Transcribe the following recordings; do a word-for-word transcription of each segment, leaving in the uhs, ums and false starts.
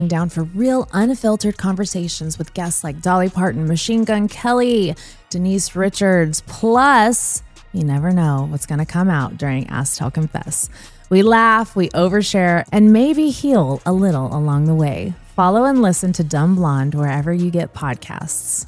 down for real, unfiltered conversations with guests like Dolly Parton, Machine Gun Kelly, Denise Richards. Plus, you never know what's going to come out during Ask Tell Confess. We laugh, we overshare, and maybe heal a little along the way. Follow and listen to Dumb Blonde wherever you get podcasts.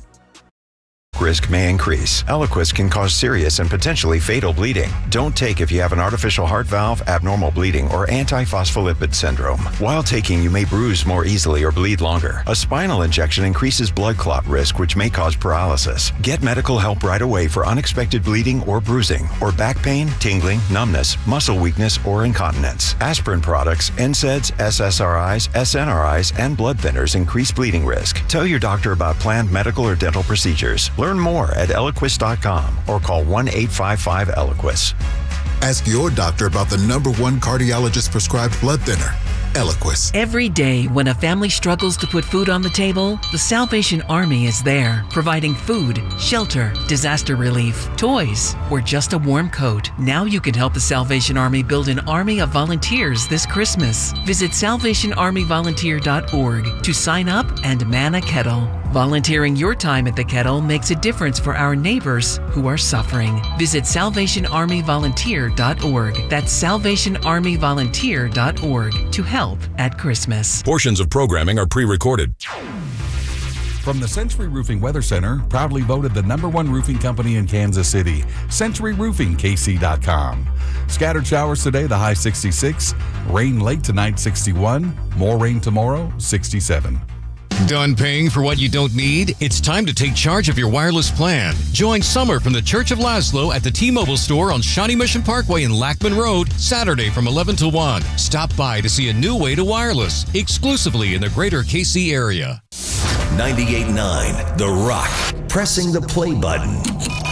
Risk may increase. Eliquis can cause serious and potentially fatal bleeding. Don't take if you have an artificial heart valve, abnormal bleeding, or antiphospholipid syndrome. While taking, you may bruise more easily or bleed longer. A spinal injection increases blood clot risk, which may cause paralysis. Get medical help right away for unexpected bleeding or bruising, or back pain, tingling, numbness, muscle weakness, or incontinence. Aspirin products, N SAIDs, S S R Is, S N R Is, and blood thinners increase bleeding risk. Tell your doctor about planned medical or dental procedures. Learn more at Eliquis dot com or call one eight five five Eliquis. Ask your doctor about the number one cardiologist prescribed blood thinner, Eliquis. Every day when a family struggles to put food on the table, the Salvation Army is there, providing food, shelter, disaster relief, toys, or just a warm coat. Now you can help the Salvation Army build an army of volunteers this Christmas. Visit salvation army volunteer dot org to sign up and man a kettle. Volunteering your time at the kettle makes a difference for our neighbors who are suffering. Visit salvation army volunteer dot org. That's salvation army volunteer dot org to help at Christmas. Portions of programming are pre-recorded. From the Century Roofing Weather Center, proudly voted the number one roofing company in Kansas City, Century Roofing K C dot com. Scattered showers today, the high sixty-six. Rain late tonight, sixty-one. More rain tomorrow, sixty-seven. Done paying for what you don't need? It's time to take charge of your wireless plan. Join Summer from the Church of Laszlo at the T-Mobile store on Shawnee Mission Parkway in Lackman Road, Saturday from eleven to one. Stop by to see a new way to wireless, exclusively in the greater K C area. ninety-eight point nine The Rock, pressing the play button.